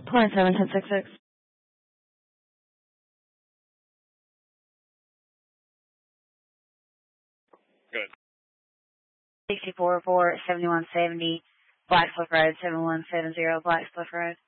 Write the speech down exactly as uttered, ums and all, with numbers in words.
Point seven ten six six. Good. Sixty four four seventy one seventy Blacksliff Road seven one seven zero Blacksliff Road.